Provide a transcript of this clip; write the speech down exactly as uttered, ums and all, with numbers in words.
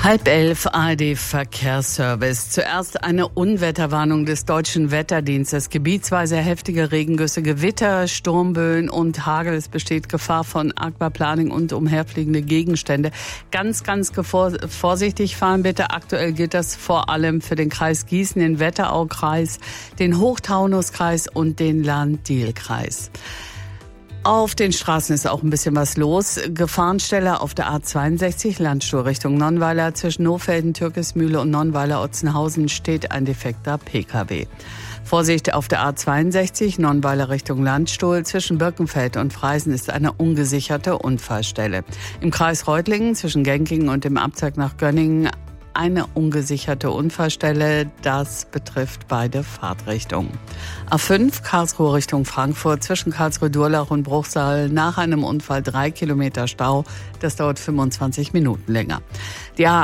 Halb elf, A R D-Verkehrsservice. Zuerst eine Unwetterwarnung des Deutschen Wetterdienstes. Gebietsweise heftige Regengüsse, Gewitter, Sturmböen und Hagel. Es besteht Gefahr von Aquaplaning und umherfliegende Gegenstände. Ganz, ganz vorsichtig fahren bitte. Aktuell gilt das vor allem für den Kreis Gießen, den Wetteraukreis, den Hochtaunuskreis und den Lahn-Diel-Kreis. Auf den Straßen ist auch ein bisschen was los. Gefahrenstelle auf der A zweiundsechzig, Landstuhl Richtung Nonnweiler. Zwischen Nohfelden, Türkismühle und Nonnweiler-Otzenhausen steht ein defekter P K W. Vorsicht auf der A zweiundsechzig, Nonnweiler Richtung Landstuhl. Zwischen Birkenfeld und Freisen ist eine ungesicherte Unfallstelle. Im Kreis Reutlingen zwischen Genkingen und dem Abzweig nach Gönningen eine ungesicherte Unfallstelle, das betrifft beide Fahrtrichtungen. A fünf, Karlsruhe Richtung Frankfurt, zwischen Karlsruhe-Durlach und Bruchsal nach einem Unfall drei Kilometer Stau, das dauert fünfundzwanzig Minuten länger. Die A